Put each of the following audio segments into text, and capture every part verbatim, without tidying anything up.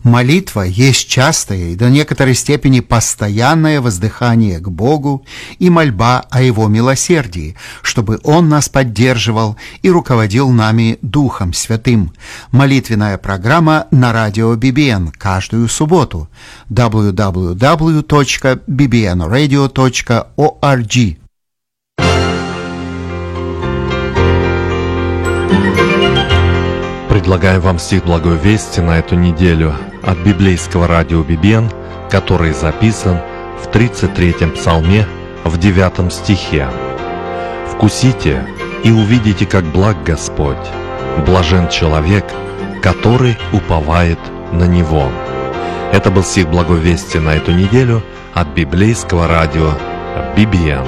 Молитва есть частое и до некоторой степени постоянное воздыхание к Богу и мольба о Его милосердии, чтобы Он нас поддерживал и руководил нами Духом Святым. Молитвенная программа на радио би би эн каждую субботу. дабл ю дабл ю дабл ю точка би би эн радио точка орг. Предлагаем вам стих Благой Вести на эту неделю от библейского радио би би эн, который записан в тридцать третьем псалме в девятом стихе. «Вкусите и увидите, как благ Господь, блажен человек, который уповает на Него». Это был стих Благой Вести на эту неделю от библейского радио би би эн.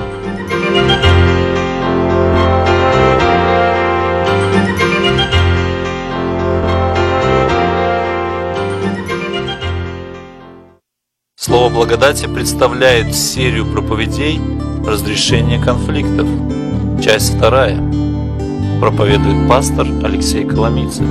Слово благодати представляет серию проповедей «Разрешение конфликтов». Часть вторая. Проповедует пастор Алексей Коломийцев.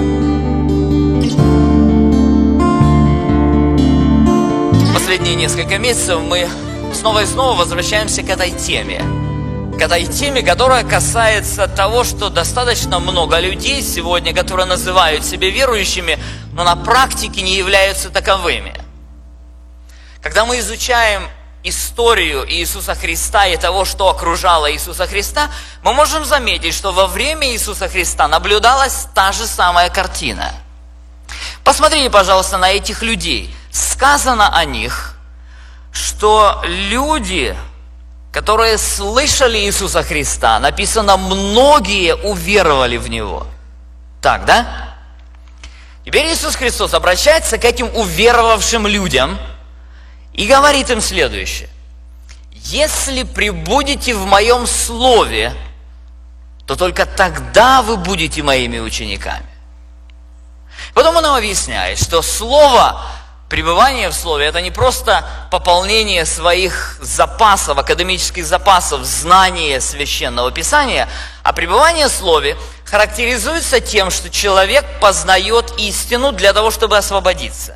Последние несколько месяцев мы снова и снова возвращаемся к этой теме. К этой теме, которая касается того, что достаточно много людей сегодня, которые называют себя верующими, но на практике не являются таковыми. Когда мы изучаем историю Иисуса Христа и того, что окружало Иисуса Христа, мы можем заметить, что во время Иисуса Христа наблюдалась та же самая картина. Посмотрите, пожалуйста, на этих людей. Сказано о них, что люди, которые слышали Иисуса Христа, написано, многие уверовали в Него. Так, да? Теперь Иисус Христос обращается к этим уверовавшим людям и говорит им следующее. «Если пребудете в Моем Слове, то только тогда вы будете Моими учениками». Потом он нам объясняет, что Слово, пребывание в Слове, это не просто пополнение своих запасов, академических запасов, знания Священного Писания, а пребывание в Слове характеризуется тем, что человек познает истину для того, чтобы освободиться.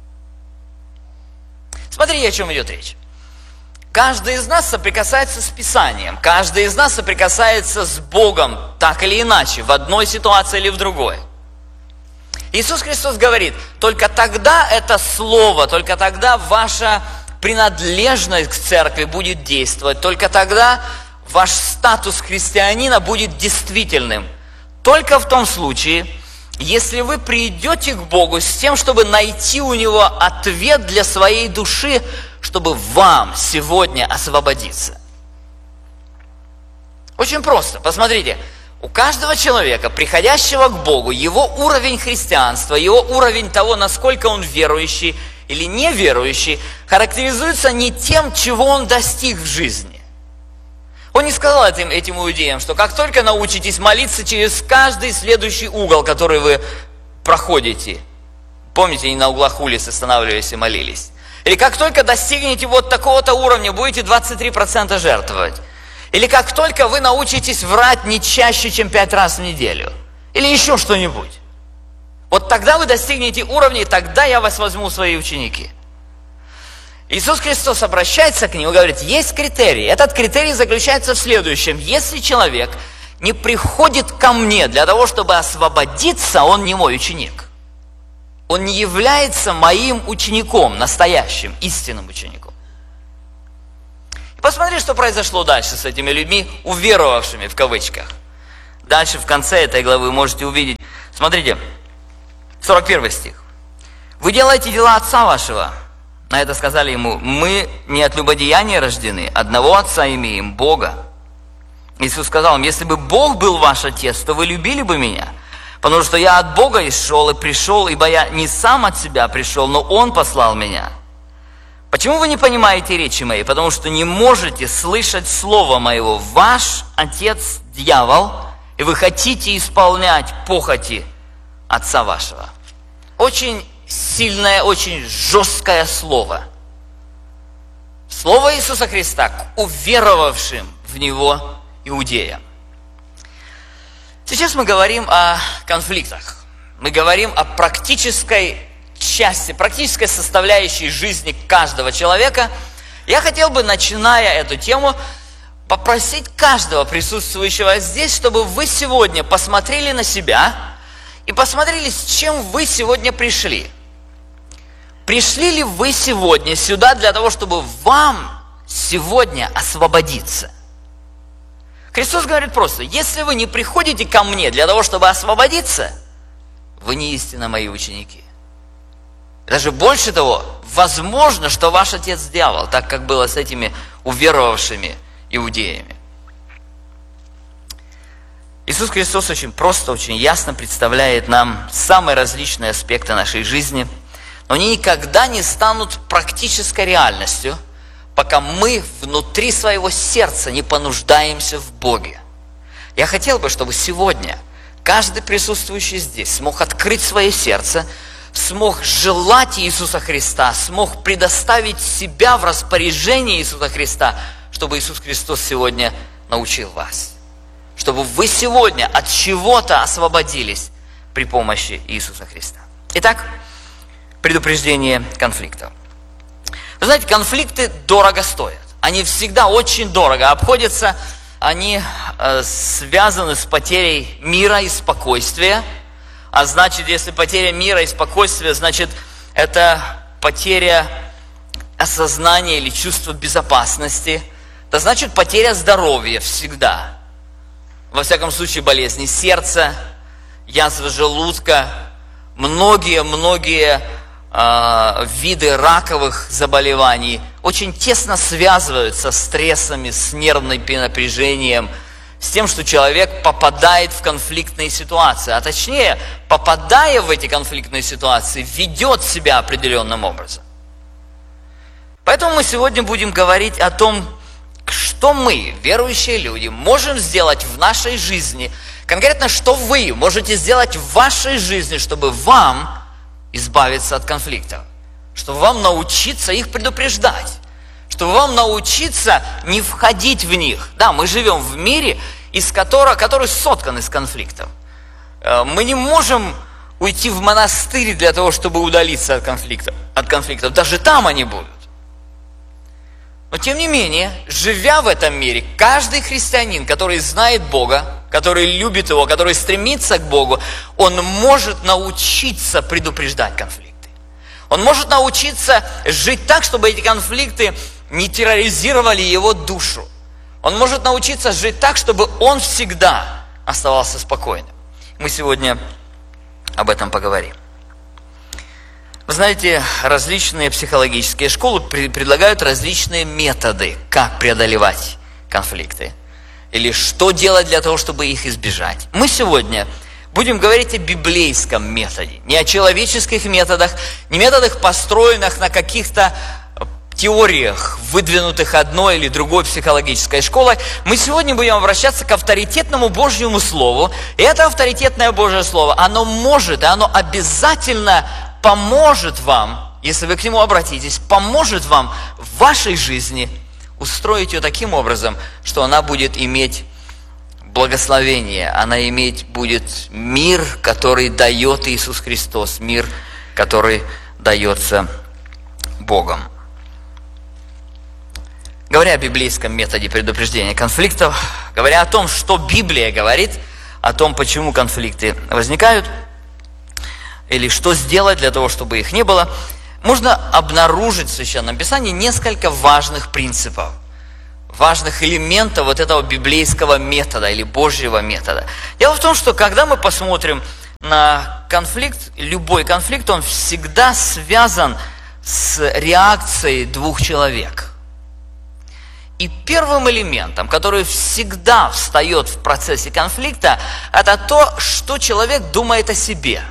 Смотрите, о чем идет речь. Каждый из нас соприкасается с Писанием, каждый из нас соприкасается с Богом так или иначе, в одной ситуации или в другой. Иисус Христос говорит, только тогда это Слово, только тогда ваша принадлежность к церкви будет действовать, только тогда ваш статус христианина будет действительным. Только в том случае, если вы придете к Богу с тем, чтобы найти у Него ответ для своей души, чтобы вам сегодня освободиться. Очень просто. Посмотрите, у каждого человека, приходящего к Богу, его уровень христианства, его уровень того, насколько он верующий или неверующий, характеризуется не тем, чего он достиг в жизни. Он не сказал этим, этим иудеям, что как только научитесь молиться через каждый следующий угол, который вы проходите, помните, они на углах улиц останавливались и молились, или как только достигнете вот такого-то уровня, будете двадцать три процента жертвовать, или как только вы научитесь врать не чаще, чем пять раз в неделю, или еще что-нибудь, вот тогда вы достигнете уровня, и тогда я вас возьму в свои ученики. Иисус Христос обращается к ним и говорит, есть критерий. Этот критерий заключается в следующем. Если человек не приходит ко мне для того, чтобы освободиться, он не мой ученик. Он не является моим учеником, настоящим, истинным учеником. И посмотри, что произошло дальше с этими людьми, уверовавшими в кавычках. Дальше в конце этой главы вы можете увидеть. Смотрите, сорок первый стих. «Вы делаете дела Отца вашего». На это сказали ему, мы не от любодеяния рождены, одного Отца имеем, Бога. Иисус сказал им, если бы Бог был ваш Отец, то вы любили бы меня, потому что я от Бога исшел и пришел, ибо я не сам от себя пришел, но Он послал меня. Почему вы не понимаете речи моей? Потому что не можете слышать слова моего. Ваш отец дьявол, и вы хотите исполнять похоти отца вашего. Очень сильное, очень жесткое слово. Слово Иисуса Христа к уверовавшим в Него иудеям. Сейчас мы говорим о конфликтах. Мы говорим о практической части, практической составляющей жизни каждого человека, я хотел бы, начиная эту тему, попросить каждого присутствующего здесь, чтобы вы сегодня посмотрели на себя и посмотрели, с чем вы сегодня пришли. Пришли ли вы сегодня сюда для того, чтобы вам сегодня освободиться? Христос говорит просто: если вы не приходите ко мне для того, чтобы освободиться, вы не истинно мои ученики. Даже больше того, возможно, что ваш отец дьявол, так как было с этими уверовавшими иудеями. Иисус Христос очень просто, очень ясно представляет нам самые различные аспекты нашей жизни, но они никогда не станут практической реальностью, пока мы внутри своего сердца не понуждаемся в Боге. Я хотел бы, чтобы сегодня каждый присутствующий здесь смог открыть свое сердце, смог желать Иисуса Христа, смог предоставить себя в распоряжение Иисуса Христа, чтобы Иисус Христос сегодня научил вас. Чтобы вы сегодня от чего-то освободились при помощи Иисуса Христа. Итак, предупреждение конфликтов. Вы знаете, конфликты дорого стоят. Они всегда очень дорого обходятся. Они э, связаны с потерей мира и спокойствия. А значит, если потеря мира и спокойствия, значит, это потеря осознания или чувства безопасности. Это значит потеря здоровья всегда. Во всяком случае, болезни сердца, язва желудка, многие-многие э, виды раковых заболеваний очень тесно связываются с стрессами, с нервным напряжением, с тем, что человек попадает в конфликтные ситуации, а точнее, попадая в эти конфликтные ситуации, ведет себя определенным образом. Поэтому мы сегодня будем говорить о том, что мы, верующие люди, можем сделать в нашей жизни, конкретно, что вы можете сделать в вашей жизни, чтобы вам избавиться от конфликтов, чтобы вам научиться их предупреждать, чтобы вам научиться не входить в них. Да, мы живем в мире, из которого, который соткан из конфликтов. Мы не можем уйти в монастырь для того, чтобы удалиться от конфликтов, от конфликтов. Даже там они будут. Но тем не менее, живя в этом мире, каждый христианин, который знает Бога, который любит Его, который стремится к Богу, он может научиться предупреждать конфликты. Он может научиться жить так, чтобы эти конфликты не терроризировали его душу. Он может научиться жить так, чтобы он всегда оставался спокойным. Мы сегодня об этом поговорим. Вы знаете, различные психологические школы предлагают различные методы, как преодолевать конфликты. Или что делать для того, чтобы их избежать. Мы сегодня будем говорить о библейском методе. Не о человеческих методах, не методах, построенных на каких-то теориях, выдвинутых одной или другой психологической школой. Мы сегодня будем обращаться к авторитетному Божьему Слову. И это авторитетное Божье Слово, оно может и оно обязательно поможет вам, если вы к нему обратитесь, поможет вам в вашей жизни устроить ее таким образом, что она будет иметь благословение, она иметь будет мир, который дает Иисус Христос, мир, который дается Богом. Говоря о библейском методе предупреждения конфликтов, говоря о том, что Библия говорит, о том, почему конфликты возникают, или что сделать для того, чтобы их не было, можно обнаружить в Священном Писании несколько важных принципов, важных элементов вот этого библейского метода или Божьего метода. Дело в том, что когда мы посмотрим на конфликт, любой конфликт, он всегда связан с реакцией двух человек. И первым элементом, который всегда встает в процессе конфликта, это то, что человек думает о себе.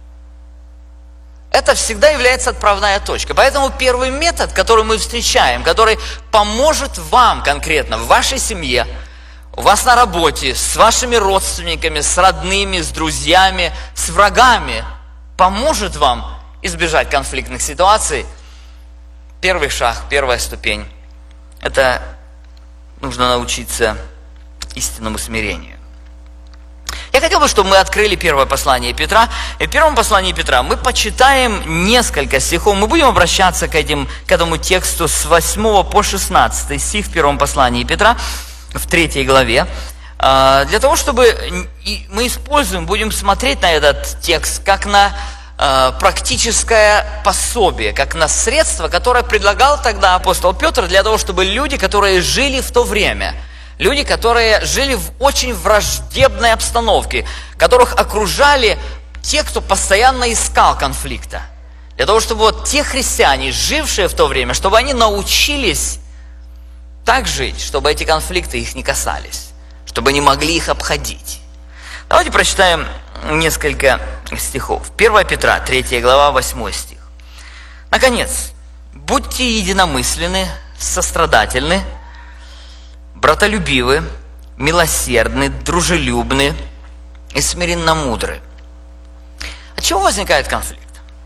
Это всегда является отправная точка. Поэтому первый метод, который мы встречаем, который поможет вам конкретно в вашей семье, у вас на работе, с вашими родственниками, с родными, с друзьями, с врагами, поможет вам избежать конфликтных ситуаций. Первый шаг, первая ступень – это нужно научиться истинному смирению. Я хотел бы, чтобы мы открыли первое послание Петра. И в первом послании Петра мы почитаем несколько стихов. Мы будем обращаться к, этим, к этому тексту с восьмого по шестнадцатый стих в первом послании Петра, в третьей главе. Для того, чтобы мы используем, будем смотреть на этот текст как на практическое пособие, как на средство, которое предлагал тогда апостол Петр для того, чтобы люди, которые жили в то время, люди, которые жили в очень враждебной обстановке, которых окружали те, кто постоянно искал конфликта. Для того, чтобы вот те христиане, жившие в то время, чтобы они научились так жить, чтобы эти конфликты их не касались, чтобы не могли их обходить. Давайте прочитаем несколько стихов. первое Петра, третья глава, восьмой стих. Наконец, будьте единомысленны, сострадательны, братолюбивы, милосердны, дружелюбны и смиренно-мудры. От чего возникает конфликт?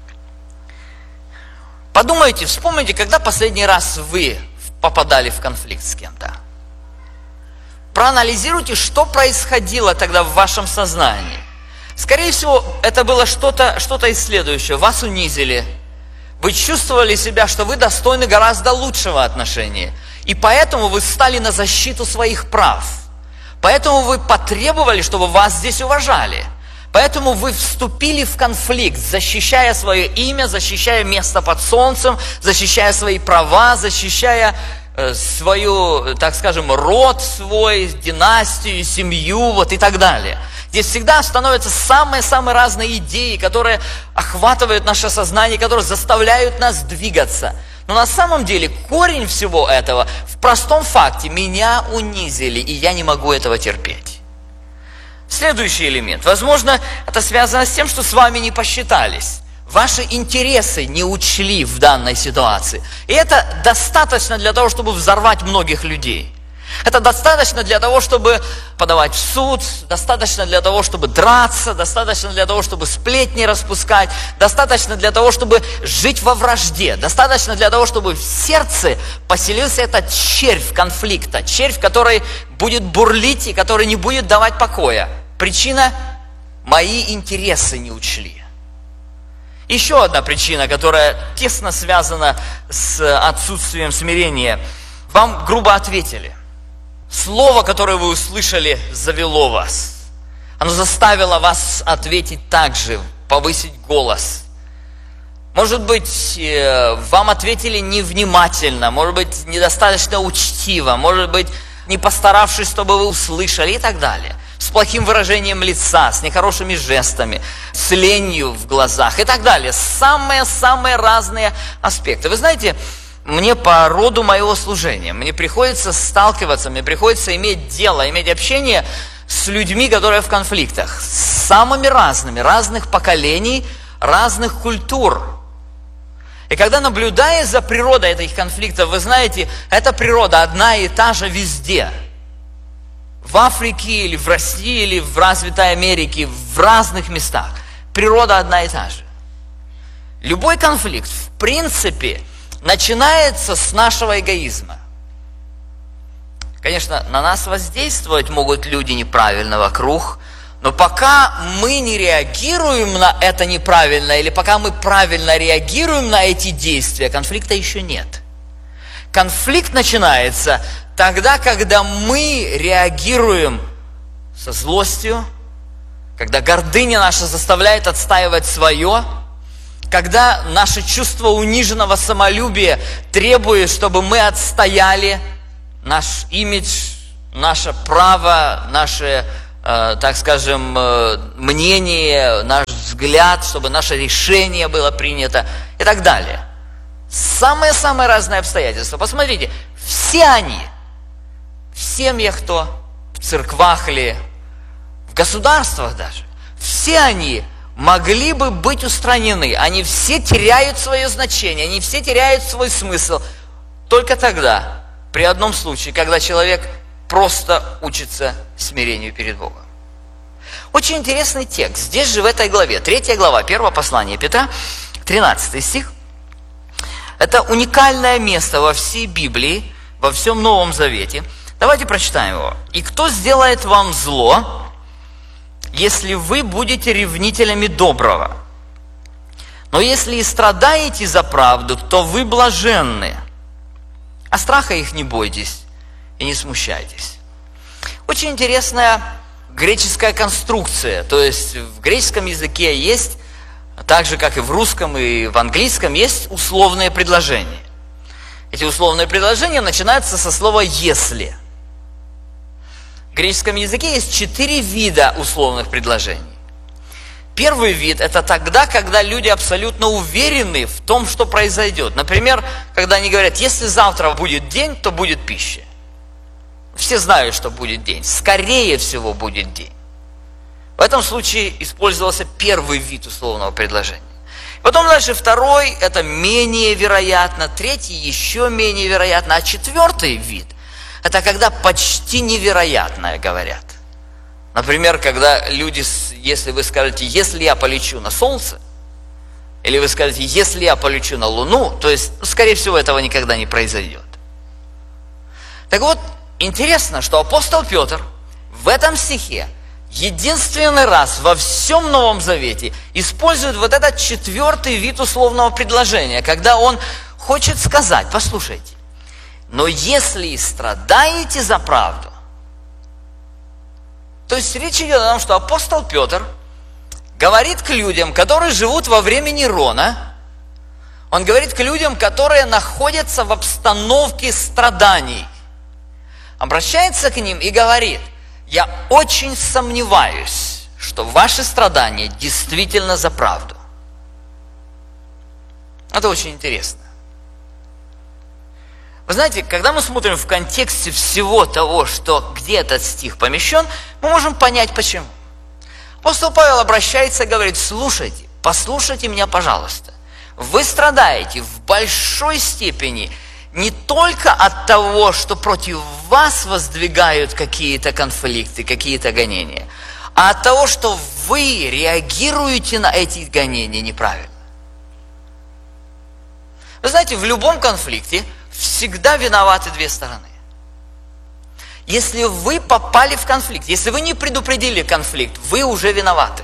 Подумайте, вспомните, когда последний раз вы попадали в конфликт с кем-то. Проанализируйте, что происходило тогда в вашем сознании. Скорее всего, это было что-то, что-то из следующего. Вас унизили. Вы чувствовали себя, что вы достойны гораздо лучшего отношения. И поэтому вы стали на защиту своих прав. Поэтому вы потребовали, чтобы вас здесь уважали. Поэтому вы вступили в конфликт, защищая свое имя, защищая место под солнцем, защищая свои права, защищая э, свою, так скажем, род свой, династию, семью, вот и так далее. Здесь всегда становятся самые-самые разные идеи, которые охватывают наше сознание, которые заставляют нас двигаться. Но на самом деле корень всего этого в простом факте: меня унизили, и я не могу этого терпеть. Следующий элемент. Возможно, это связано с тем, что с вами не посчитались. Ваши интересы не учли в данной ситуации. И это достаточно для того, чтобы взорвать многих людей. Это достаточно для того, чтобы подавать в суд, достаточно для того, чтобы драться, достаточно для того, чтобы сплетни распускать, достаточно для того, чтобы жить во вражде, достаточно для того, чтобы в сердце поселился этот червь конфликта, червь, который будет бурлить и который не будет давать покоя. Причина – мои интересы не учли. Еще одна причина, которая тесно связана с отсутствием смирения. Вам грубо ответили. Слово, которое вы услышали, завело вас. Оно заставило вас ответить так же, повысить голос. Может быть, вам ответили невнимательно, может быть, недостаточно учтиво, может быть, не постаравшись, чтобы вы услышали и так далее. С плохим выражением лица, с нехорошими жестами, с ленью в глазах и так далее. Самые-самые разные аспекты. Вы знаете, мне по роду моего служения, мне приходится сталкиваться, мне приходится иметь дело, иметь общение с людьми, которые в конфликтах, с самыми разными, разных поколений, разных культур. И когда наблюдаешь за природой этих конфликтов, вы знаете, эта природа одна и та же везде. В Африке, или в России, или в развитой Америке, в разных местах. Природа одна и та же. Любой конфликт, в принципе, начинается с нашего эгоизма. Конечно, на нас воздействовать могут люди неправильно вокруг, но пока мы не реагируем на это неправильно, или пока мы правильно реагируем на эти действия, конфликта еще нет. Конфликт начинается тогда, когда мы реагируем со злостью, когда гордыня наша заставляет отстаивать свое, когда наше чувство униженного самолюбия требует, чтобы мы отстояли наш имидж, наше право, наше, э, так скажем, э, мнение, наш взгляд, чтобы наше решение было принято и так далее. Самые-самые разные обстоятельства. Посмотрите, все они, в семьях то, в церквах ли, в государствах даже, все они могли бы быть устранены. Они все теряют свое значение, они все теряют свой смысл. Только тогда, при одном случае, когда человек просто учится смирению перед Богом. Очень интересный текст. Здесь же в этой главе, третья глава, первое послание Петра, тринадцатый стих. Это уникальное место во всей Библии, во всем Новом Завете. Давайте прочитаем его. «И кто сделает вам зло, если вы будете ревнителями доброго. Но если и страдаете за правду, то вы блаженны. А страха их не бойтесь и не смущайтесь. Очень интересная греческая конструкция. То есть в греческом языке есть, так же как и в русском и в английском, есть условные предложения. Эти условные предложения начинаются со слова «если». В греческом языке есть четыре вида условных предложений. Первый вид – это тогда, когда люди абсолютно уверены в том, что произойдет. Например, когда они говорят, если завтра будет день, то будет пища. Все знают, что будет день. Скорее всего, будет день. В этом случае использовался первый вид условного предложения. Потом дальше второй – это менее вероятно. Третий – еще менее вероятно. А четвертый вид – это когда почти невероятное говорят. Например, когда люди, если вы скажете, если я полечу на Солнце, или вы скажете, если я полечу на Луну, то есть, скорее всего, этого никогда не произойдет. Так вот, интересно, что апостол Петр в этом стихе единственный раз во всем Новом Завете использует вот этот четвертый вид условного предложения, когда он хочет сказать, послушайте, но если и страдаете за правду, то есть речь идет о том, что апостол Петр говорит к людям, которые живут во время Нерона, он говорит к людям, которые находятся в обстановке страданий, обращается к ним и говорит, я очень сомневаюсь, что ваши страдания действительно за правду. Это очень интересно. Вы знаете, когда мы смотрим в контексте всего того, что где этот стих помещен, мы можем понять почему. Апостол Павел обращается и говорит, слушайте, послушайте меня, пожалуйста. Вы страдаете в большой степени не только от того, что против вас воздвигают какие-то конфликты, какие-то гонения, а от того, что вы реагируете на эти гонения неправильно. Вы знаете, в любом конфликте всегда виноваты две стороны. Если вы попали в конфликт, если вы не предупредили конфликт, вы уже виноваты.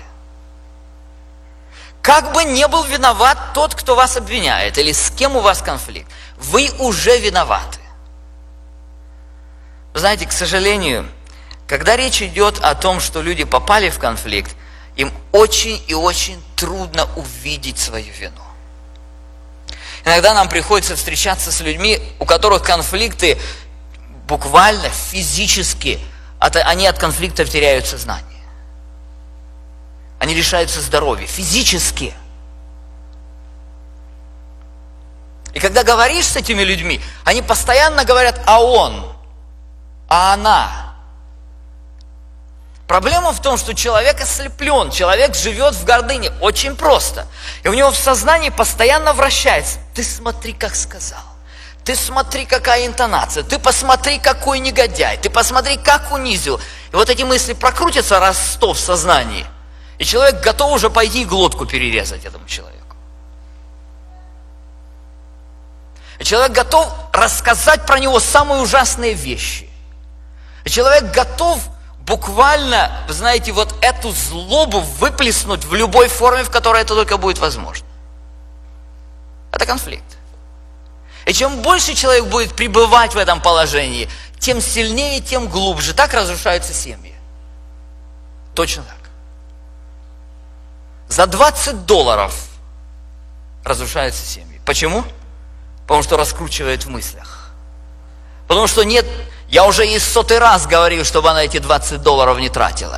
Как бы ни был виноват тот, кто вас обвиняет, или с кем у вас конфликт, вы уже виноваты. Вы знаете, к сожалению, когда речь идет о том, что люди попали в конфликт, им очень и очень трудно увидеть свою вину. Иногда нам приходится встречаться с людьми, у которых конфликты буквально физически, они от конфликтов теряют сознание. Они лишаются здоровья физически. И когда говоришь с этими людьми, они постоянно говорят «а он», «а она». Проблема в том, что человек ослеплен, человек живет в гордыне очень просто. И у него в сознании постоянно вращается. Ты смотри, как сказал. Ты смотри, какая интонация. Ты посмотри, какой негодяй. Ты посмотри, как унизил. И вот эти мысли прокрутятся раз сто в сознании. И человек готов уже пойти и глотку перерезать этому человеку. И человек готов рассказать про него самые ужасные вещи. И человек готов буквально, вы знаете, вот эту злобу выплеснуть в любой форме, в которой это только будет возможно. Это конфликт. И чем больше человек будет пребывать в этом положении, тем сильнее, тем глубже. Так разрушаются семьи. Точно так. За двадцать долларов разрушаются семьи. Почему? Потому что раскручивает в мыслях. Потому что нет... Я уже ей сотый раз говорил, чтобы она эти двадцать долларов не тратила.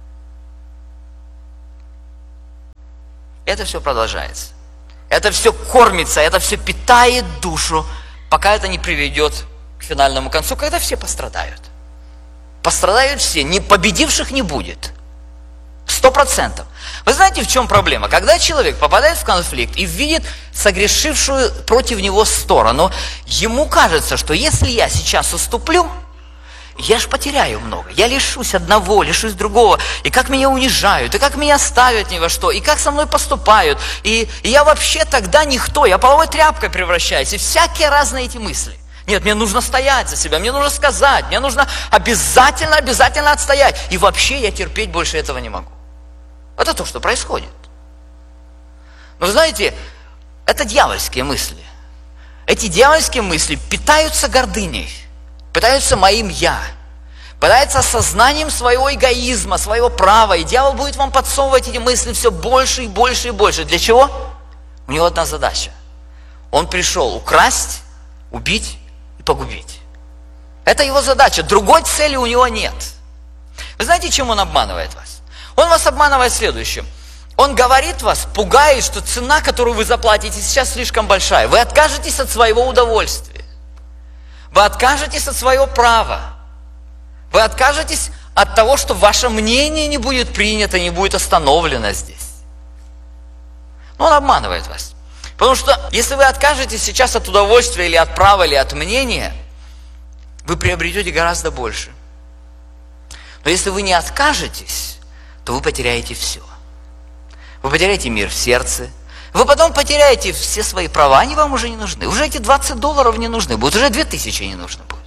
Это все продолжается. Это все кормится, это все питает душу, пока это не приведет к финальному концу, когда все пострадают. Пострадают все, не победивших не будет. Сто процентов. Вы знаете, в чем проблема? Когда человек попадает в конфликт и видит согрешившую против него сторону, ему кажется, что если я сейчас уступлю, я ж потеряю много. Я лишусь одного, лишусь другого. И как меня унижают, и как меня ставят ни во что, и как со мной поступают. И, и я вообще тогда никто, я половой тряпкой превращаюсь. И всякие разные эти мысли. Нет, мне нужно стоять за себя, мне нужно сказать, мне нужно обязательно, обязательно отстоять. И вообще я терпеть больше этого не могу. Это то, что происходит. Но знаете, это дьявольские мысли. Эти дьявольские мысли питаются гордыней, питаются моим «я», питаются осознанием своего эгоизма, своего права. И дьявол будет вам подсовывать эти мысли все больше и больше и больше. Для чего? У него одна задача. Он пришел украсть, убить и погубить. Это его задача. Другой цели у него нет. Вы знаете, чем он обманывает вас? Он вас обманывает следующим. Он говорит вас, пугает, что цена, которую вы заплатите сейчас, слишком большая. Вы откажетесь от своего удовольствия. Вы откажетесь от своего права. Вы откажетесь от того, что ваше мнение не будет принято, не будет остановлено здесь. Но он обманывает вас. Потому что если вы откажетесь сейчас от удовольствия или от права, или от мнения, вы приобретете гораздо больше. Но если вы не откажетесь, то вы потеряете все. Вы потеряете мир в сердце. Вы потом потеряете все свои права, они вам уже не нужны. Уже эти двадцать долларов не нужны будут, уже две тысячи не нужны будут.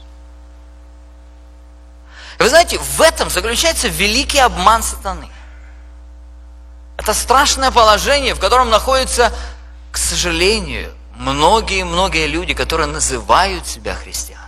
Вы знаете, в этом заключается великий обман сатаны. Это страшное положение, в котором находятся, к сожалению, многие-многие люди, которые называют себя христианами.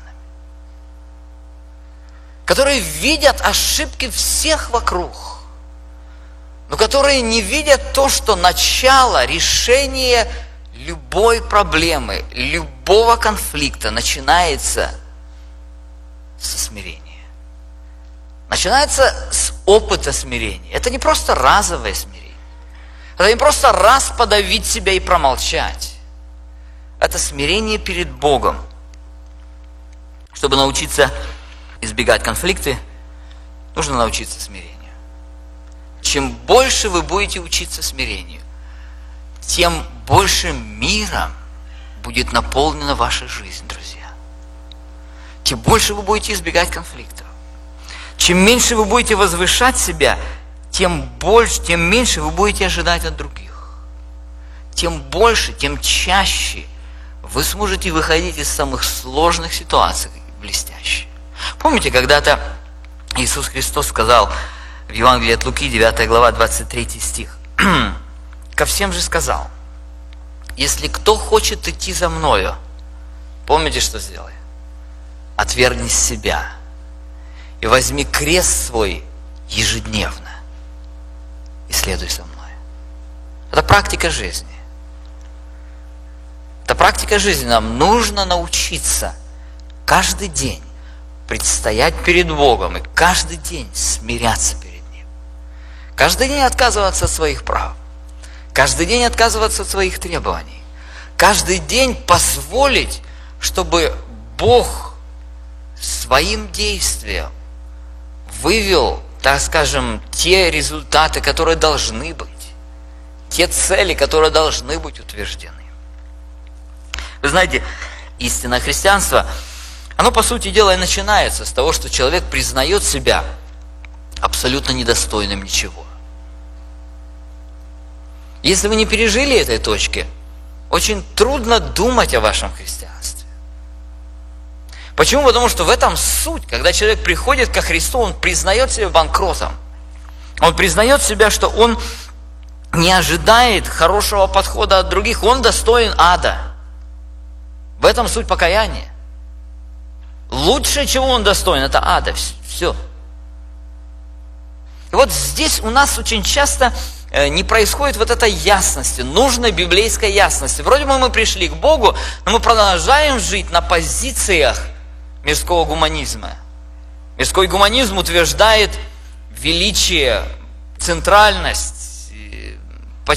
Которые видят ошибки всех вокруг. Но которые не видят то, что начало решения любой проблемы, любого конфликта начинается со смирения. Начинается с опыта смирения. Это не просто разовое смирение. Это не просто раз подавить себя и промолчать. Это смирение перед Богом. Чтобы научиться избегать конфликты, нужно научиться смирению. Чем больше вы будете учиться смирению, тем больше миром будет наполнена ваша жизнь, друзья. Тем больше вы будете избегать конфликтов. Чем меньше вы будете возвышать себя, тем больше, тем меньше вы будете ожидать от других. Тем больше, тем чаще вы сможете выходить из самых сложных ситуаций блестяще. Помните, когда-то Иисус Христос сказал в Евангелии от Луки, девятая глава, двадцать третий стих. «Ко всем же сказал, если кто хочет идти за мною, помните, что сделай? Отвергни себя и возьми крест свой ежедневно и следуй за мной». Это практика жизни. Это практика жизни. Нам нужно научиться каждый день предстоять перед Богом и каждый день смиряться перед Ним. Каждый день отказываться от своих прав. Каждый день отказываться от своих требований. Каждый день позволить, чтобы Бог своим действием вывел, так скажем, те результаты, которые должны быть. Те цели, которые должны быть утверждены. Вы знаете, истинное христианство, оно, по сути дела, и начинается с того, что человек признает себя абсолютно недостойным ничего. Если вы не пережили этой точки, очень трудно думать о вашем христианстве. Почему? Потому что в этом суть. Когда человек приходит ко Христу, он признает себя банкротом. Он признает себя, что он не ожидает хорошего подхода от других. Он достоин ада. В этом суть покаяния. Лучшее, чего он достоин, это ада. Все. И вот здесь у нас очень часто не происходит вот этой ясности, нужной библейской ясности. Вроде бы мы пришли к Богу, но мы продолжаем жить на позициях мирского гуманизма. Мирской гуманизм утверждает величие, центральность